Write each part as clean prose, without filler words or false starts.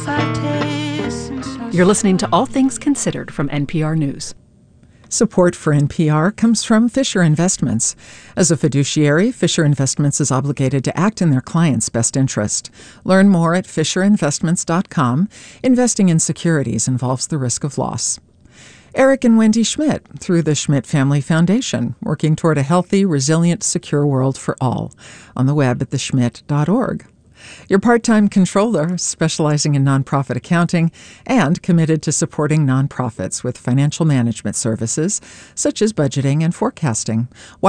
You're listening to All Things Considered from NPR News. Support for NPR comes from Fisher Investments. As a fiduciary, Fisher Investments is obligated to act in their client's best interest. Learn more at fisherinvestments.com. Investing in securities involves the risk of loss. Eric and Wendy Schmidt, through the Schmidt Family Foundation, working toward a healthy, resilient, secure world for all. On the web at theschmidt.org. Your part-time controller, specializing in nonprofit accounting and committed to supporting nonprofits with financial management services, such as budgeting and forecasting.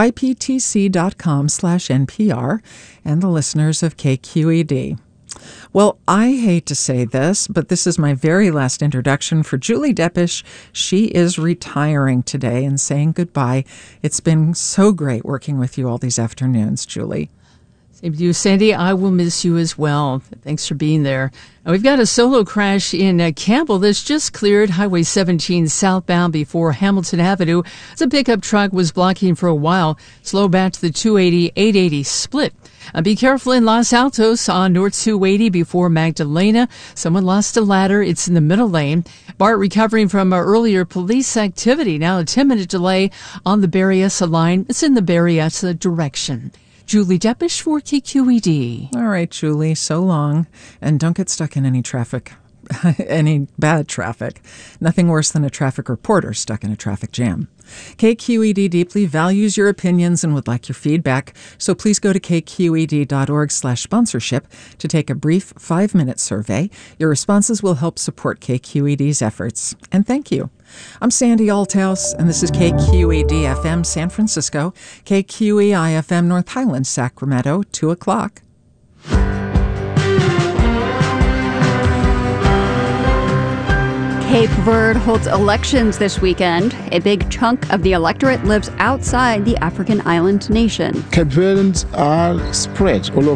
yptc.com/NPR, and the listeners of KQED. Well, I hate to say this, but this is my very last introduction for Julie Deppisch. She is retiring today and saying goodbye. It's been so great working with you all these afternoons, Julie. Same to you, Sandy. I will miss you as well. Thanks for being there. Now, we've got a solo crash in Campbell that's just cleared Highway 17 southbound before Hamilton Avenue. The pickup truck was blocking for a while. Slow back to the 280-880 split. Be careful in Los Altos on North 280 before Magdalena. Someone lost a ladder. It's in the middle lane. BART recovering from earlier police activity. Now a 10-minute delay on the Berryessa line. It's in the Berryessa direction. Julie Deppisch for KQED. All right, Julie, so long. And don't get stuck in any traffic, any bad traffic. Nothing worse than a traffic reporter stuck in a traffic jam. KQED deeply values your opinions and would like your feedback, so please go to kqed.org/sponsorship to take a brief 5-minute survey. Your responses will help support KQED's efforts. And thank you. I'm Sandy Althouse, and this is KQED-FM San Francisco, KQEI-FM North Highlands, Sacramento, 2 o'clock. Cape Verde holds elections this weekend. A big chunk of the electorate lives outside the African island nation. Cape Verdeans are spread all over